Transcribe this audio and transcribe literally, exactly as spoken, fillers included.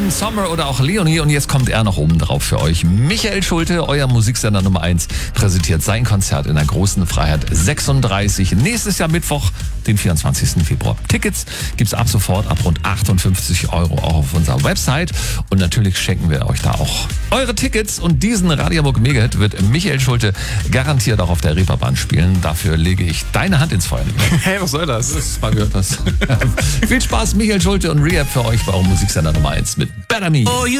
Aaron, Sommer oder auch Leonie. Und jetzt kommt er noch oben drauf für euch. Michael Schulte, euer Musiksender Nummer eins, präsentiert sein Konzert in der Großen Freiheit sechsunddreißig. Nächstes Jahr Mittwoch, den vierundzwanzigsten Februar. Tickets gibt's ab sofort ab rund achtundfünfzig Euro auch auf unserer Website. Und natürlich schenken wir euch da auch eure Tickets. Und diesen Radio Hamburg Mega-Hit wird Michael Schulte garantiert auch auf der Reeperbahn spielen. Dafür lege ich deine Hand ins Feuer. Hey, was soll das? Das mal gehört hast. Viel Spaß, Michael Schulte und Rehab für euch bei eurem Musiksender Nummer eins mit Better Me.